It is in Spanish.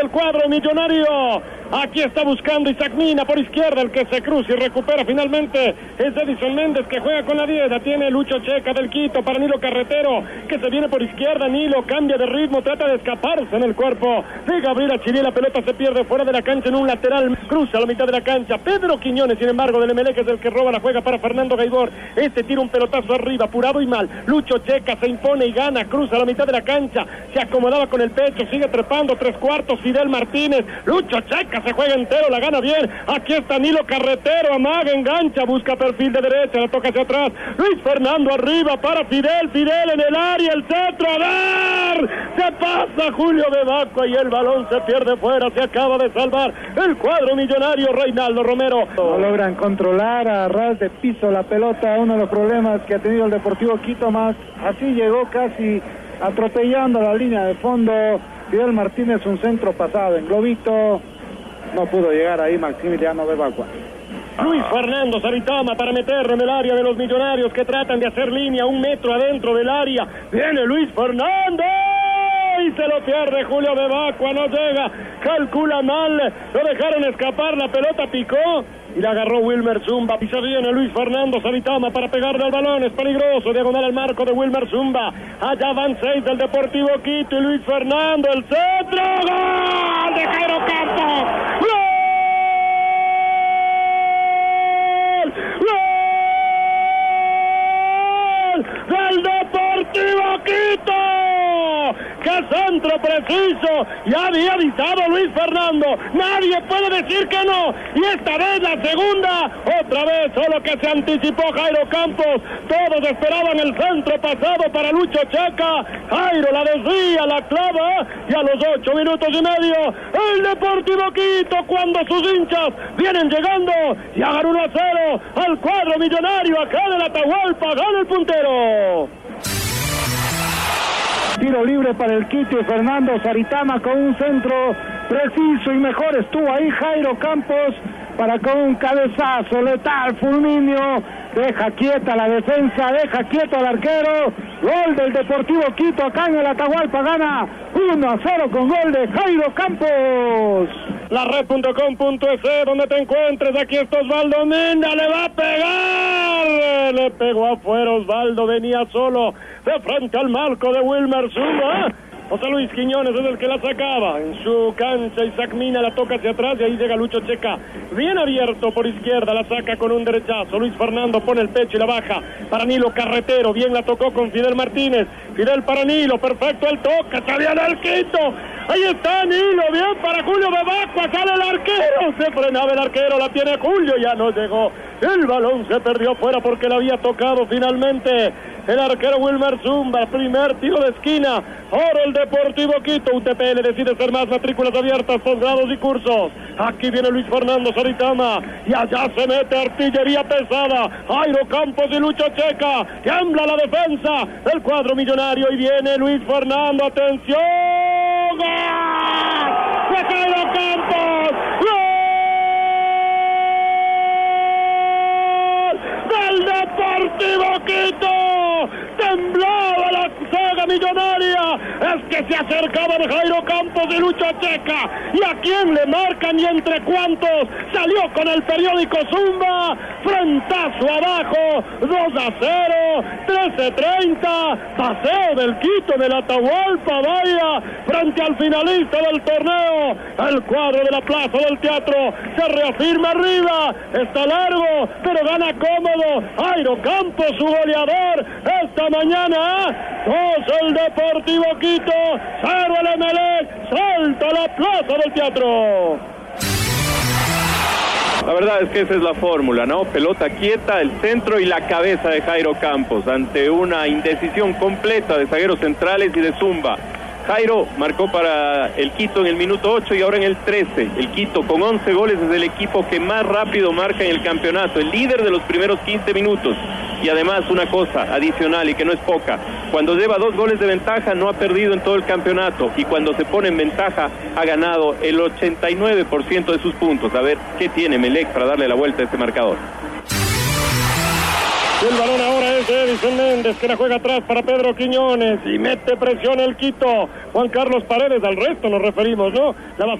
El cuadro millonario, aquí está buscando Isaac Mina por izquierda, el que se cruza y recupera finalmente es Edison Méndez, que juega con la 10, tiene Lucho Checa del Quito para Nilo Carretero, que se viene por izquierda. Nilo cambia de ritmo, trata de escaparse en el cuerpo de Gabriel Achiri, la pelota se pierde fuera de la cancha en un lateral, cruza a la mitad de la cancha. Pedro Quiñones, sin embargo, del Emelec es el que roba la juega para Fernando Gaibor, tira un pelotazo arriba, apurado y mal. Lucho Checa se impone y gana, cruza a la mitad de la cancha, se acomodaba con el pecho, sigue trepando, 3/4, Fidel Martínez. Lucho Checa se juega entero, la gana bien. Aquí está Nilo Carretero, amaga, engancha, busca perfil de derecha, la toca hacia atrás. Luis Fernando arriba para Fidel en el área, el centro, a ver, se pasa Julio Bebacua y el balón se pierde fuera, se acaba de salvar el cuadro millonario. Reinaldo Romero. No logran controlar a ras de piso la pelota, uno de los problemas que ha tenido el Deportivo Quito, más así llegó casi atropellando la línea de fondo. Fidel Martínez, un centro pasado en globito, no pudo llegar ahí Maximiliano Bebacua. Luis Fernando Saritama para meterlo en el área de los millonarios, que tratan de hacer línea 1 metro adentro del área. Viene Luis Fernando y se lo pierde Julio Bebacua, no llega, calcula mal, lo dejaron escapar, la pelota picó y la agarró Wilmer Zumba. Y se viene Luis Fernando Saritama para pegarle al balón, es peligroso, diagonal al marco de Wilmer Zumba. Allá van 6 del Deportivo Quito y Luis Fernando, el centro, ¡gol de Jairo Campos! ¡Gol! ¡Del Deportivo Quito! ¡Qué centro preciso! Ya había avisado Luis Fernando, nadie puede decir que no, y esta vez la segunda, otra vez, solo que se anticipó Jairo Campos. Todos esperaban el centro pasado para Lucho Checa, Jairo la desvía, la clava, y a los 8 minutos y medio, el Deportivo Quito, cuando sus hinchas vienen llegando, y hagan 1-0 al cuadro millonario, acá en el Atahualpa, gana el puntero. Tiro libre para el Quito y Fernando Saritama con un centro preciso y mejor estuvo ahí Jairo Campos para con un cabezazo letal, fulminio, deja quieta la defensa, deja quieto al arquero. Gol del Deportivo Quito acá en el Atahualpa, gana 1-0 con gol de Jairo Campos. La red.com.es, donde te encuentres, aquí está Osvaldo Menda, le va a pegar, le pegó afuera, Osvaldo venía solo de frente al marco de Wilmer Zumba. José Luis Quiñones es el que la sacaba en su cancha, Isaac Mina la toca hacia atrás y ahí llega Lucho Checa, bien abierto por izquierda, la saca con un derechazo. Luis Fernando pone el pecho y la baja para Nilo Carretero, bien la tocó con Fidel Martínez, Fidel para Nilo, perfecto el toque, salía del Quito, ahí está Nilo, bien para Julio Bebacua, sale el arquero, se frenaba el arquero, la tiene Julio, ya no llegó, el balón se perdió fuera porque la había tocado finalmente el arquero Wilmer Zumba. Primer tiro de esquina, ahora el Deportivo Quito. UTPL decide ser más, matrículas abiertas, posgrados y cursos. Aquí viene Luis Fernando Saritama y allá se mete artillería pesada, Jairo Campos y Lucho Checa, tiembla la defensa del cuadro millonario y viene Luis Fernando, atención, ¡gol! ¡De Jairo Campos! ¡Gol del Deportivo Quito! Temblaba la saga millonaria, es que se acercaban Jairo Campos y Lucho Checa, y a quién le marcan y entre cuántos, salió con el periódico Zumba, frentazo abajo, 2-0, 13:30, paseo del Quito del Atahualpa, vaya, frente al finalista del torneo, el cuadro de la Plaza del Teatro, se reafirma arriba, está largo, pero gana cómodo, Jairo Campos, su goleador, esta mañana, 2 el Deportivo Quito, 0 el Emelec, salta a la Plaza del Teatro. La verdad es que esa es la fórmula, ¿no? Pelota quieta, el centro y la cabeza de Jairo Campos, ante una indecisión completa de zagueros centrales y de Zumba. Jairo marcó para el Quito en el minuto 8 y ahora en el 13. El Quito con 11 goles es el equipo que más rápido marca en el campeonato, el líder de los primeros 15 minutos. Y además una cosa adicional y que no es poca, cuando lleva 2 goles de ventaja no ha perdido en todo el campeonato y cuando se pone en ventaja ha ganado el 89% de sus puntos. A ver qué tiene Emelec para darle la vuelta a este marcador. El balón ahora es es Edison Méndez, que la juega atrás para Pedro Quiñones y mete presión el Quito. Juan Carlos Paredes, al resto nos referimos, ¿no? La va